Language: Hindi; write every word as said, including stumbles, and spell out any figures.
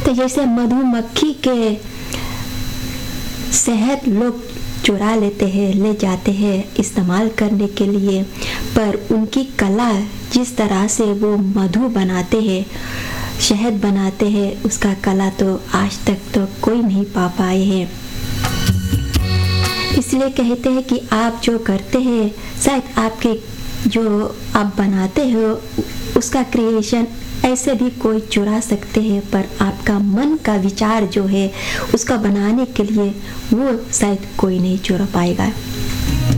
तो जैसे मधुमक्खी के शहद लोग चुरा लेते हैं, ले जाते हैं इस्तेमाल करने के लिए, पर उनकी कला जिस तरह से वो मधु बनाते हैं, शहद बनाते हैं, उसका कला तो आज तक तो कोई नहीं पा पाए हैं। इसलिए कहते हैं कि आप जो करते हैं, शायद आपके जो आप बनाते हो उसका क्रिएशन ऐसे भी कोई चुरा सकते हैं, पर आपका मन का विचार जो है उसका बनाने के लिए वो शायद कोई नहीं चुरा पाएगा।